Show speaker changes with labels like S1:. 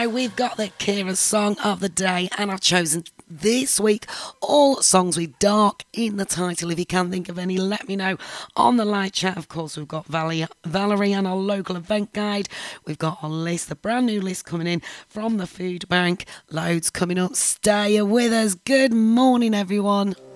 S1: We've got the Kira song of the day, and I've chosen this week all songs with dark in the title. If you can think of any, let me know on the live chat. Of course, we've got Valerie and our local event guide. We've got a list, the brand new list coming in from the food bank. Loads coming up. Stay with us. Good morning, everyone.